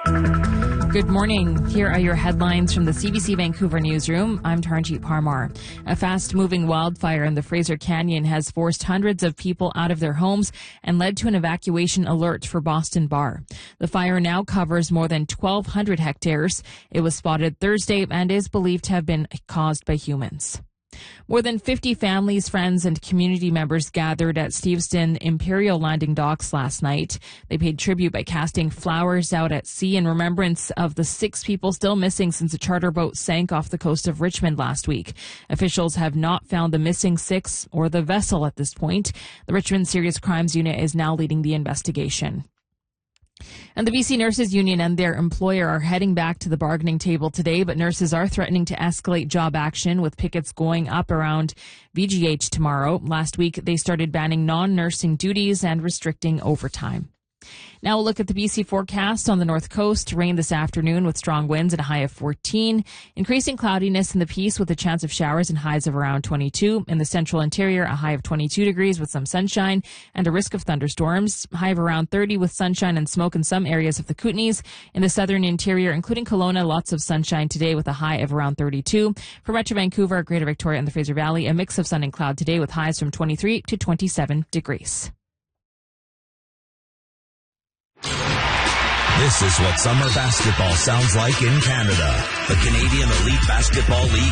Good morning. Here are your headlines from the CBC Vancouver newsroom. I'm Taranjeet Parmar. A fast-moving wildfire in the Fraser Canyon has forced hundreds of people out of their homes and led to an evacuation alert for Boston Bar. The fire now covers more than 1,200 hectares. It was spotted Thursday and is believed to have been caused by humans. More than 50 families, friends, and community members gathered at Steveston Imperial Landing Docks last night. They paid tribute by casting flowers out at sea in remembrance of the 6 people still missing since a charter boat sank off the coast of Richmond last week. Officials have not found the missing 6 or the vessel at this point. The Richmond Serious Crimes Unit is now leading the investigation. And the BC Nurses Union and their employer are heading back to the bargaining table today, but nurses are threatening to escalate job action with pickets going up around VGH tomorrow. Last week, they started banning non-nursing duties and restricting overtime. Now we'll look at the BC forecast. On the north coast, rain this afternoon with strong winds and a high of 14. Increasing cloudiness in the Peace with a chance of showers and highs of around 22. In the central interior, a high of 22 degrees with some sunshine and a risk of thunderstorms. High of around 30 with sunshine and smoke in some areas of the Kootenays. In the southern interior, including Kelowna, lots of sunshine today with a high of around 32. For Metro Vancouver, Greater Victoria and the Fraser Valley, a mix of sun and cloud today with highs from 23 to 27 degrees. This is what summer basketball sounds like in Canada. The Canadian Elite Basketball League